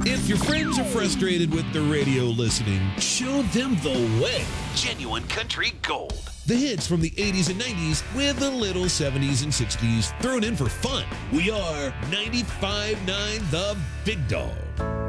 If your friends are frustrated with the radio listening, show them the way. Genuine country gold. The hits from the 80s and 90s with a little 70s and 60s thrown in for fun. We are 95.9 The Big Dog.